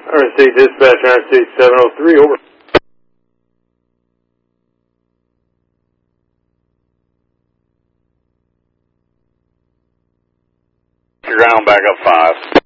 Interstate Dispatch, Interstate 703, over. Ground back up 5.